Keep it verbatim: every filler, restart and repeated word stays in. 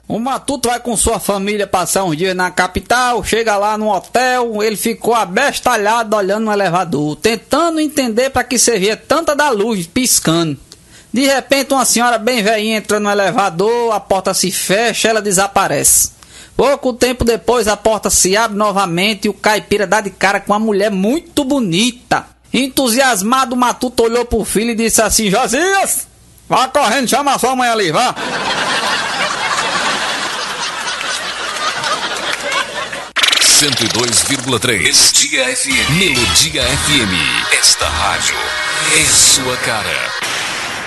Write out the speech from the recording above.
O Matuto vai com sua família passar um dia na capital, chega lá no hotel, ele ficou abestalhado olhando no elevador, tentando entender para que servia tanta da luz piscando. De repente uma senhora bem velhinha entra no elevador, a porta se fecha, ela desaparece. Pouco tempo depois a porta se abre novamente e o caipira dá de cara com uma mulher muito bonita. Entusiasmado, o Matuto olhou pro filho e disse assim: Josias, vá correndo, chama a sua mãe ali, vá. cento e dois vírgula três Melodia F M. Melodia F M. Esta rádio é sua cara.